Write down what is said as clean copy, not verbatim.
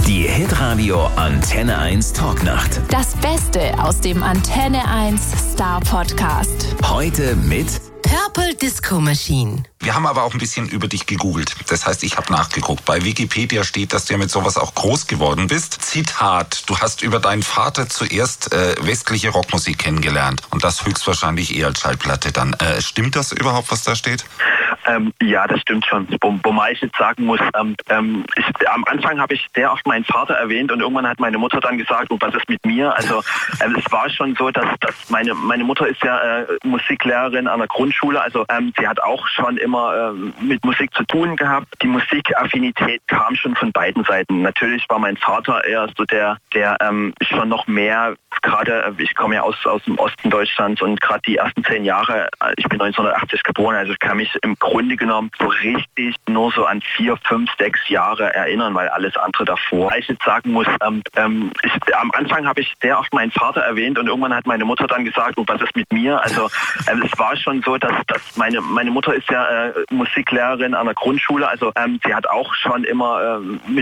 Die Hitradio Antenne 1 Talknacht. Das Beste aus dem Antenne 1 Star Podcast. Heute mit Purple Disco Machine. Wir haben aber auch ein bisschen über dich gegoogelt. Das heißt, ich habe nachgeguckt. Bei Wikipedia steht, dass du ja mit sowas auch groß geworden bist. Zitat, du hast über deinen Vater zuerst westliche Rockmusik kennengelernt. Und das höchstwahrscheinlich eher als Schallplatte dann. Stimmt das überhaupt, was da steht? Ja, das stimmt schon. Wobei ich jetzt sagen muss, am Anfang habe ich sehr oft meinen Vater erwähnt und irgendwann hat meine Mutter dann gesagt, was ist mit mir? Also es war schon so, dass meine Mutter ist ja Musiklehrerin an der Grundschule, also sie hat auch schon immer mit Musik zu tun gehabt. Die Musikaffinität kam schon von beiden Seiten. Natürlich war mein Vater eher so der schon noch mehr, gerade ich komme ja aus dem Osten Deutschlands und gerade die ersten 10 Jahre, ich bin 1980 geboren, also ich kann mich im Grunde genommen so richtig nur so an 4, 5, 6 Jahre erinnern, weil alles andere davor. Weil ich jetzt sagen muss, am Anfang habe ich sehr oft meinen Vater erwähnt und irgendwann hat meine Mutter dann gesagt, was ist mit mir? Also es war schon so, dass meine Mutter ist ja Musiklehrerin an der Grundschule, also sie hat auch schon immer mit